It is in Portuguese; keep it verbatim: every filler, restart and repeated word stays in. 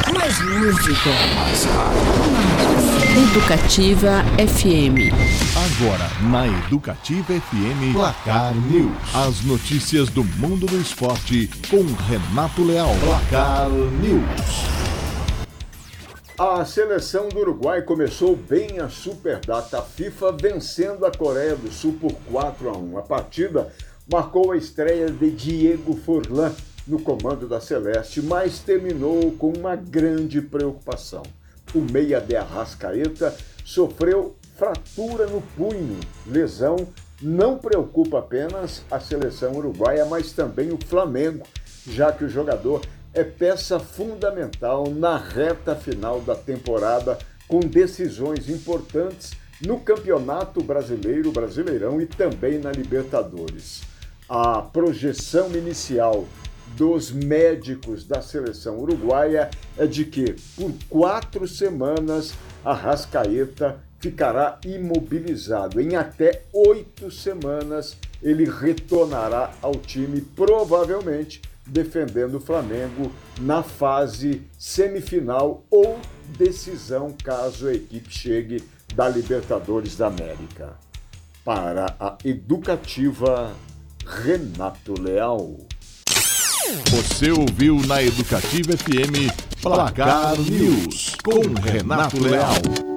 Mais música. Mais rádio. Educativa F M. Agora, na Educativa F M, Placar News. As notícias do mundo do esporte com Renato Leal. Placar News. A seleção do Uruguai começou bem a Superdata FIFA, vencendo a Coreia do Sul por quatro a um. A partida marcou a estreia de Diego Forlán no comando da Celeste, mas terminou com uma grande preocupação. O meia de Arrascaeta sofreu fratura no punho. Lesão não preocupa apenas a seleção uruguaia, mas também o Flamengo, já que o jogador é peça fundamental na reta final da temporada, com decisões importantes no Campeonato Brasileiro, Brasileirão e também na Libertadores. A projeção inicial dos médicos da seleção uruguaia é de que, por quatro semanas, Arrascaeta ficará imobilizado. Em até oito semanas, ele retornará ao time, provavelmente defendendo o Flamengo na fase semifinal ou decisão, caso a equipe chegue da Libertadores da América. Para a Educativa, Renato Leal. Você ouviu na Educativa F M Placar News com Renato Leal.